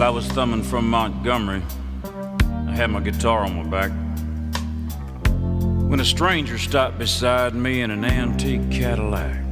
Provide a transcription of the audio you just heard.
Well, I was thumbing from Montgomery. I had my guitar on my back when a stranger stopped beside me in an antique Cadillac.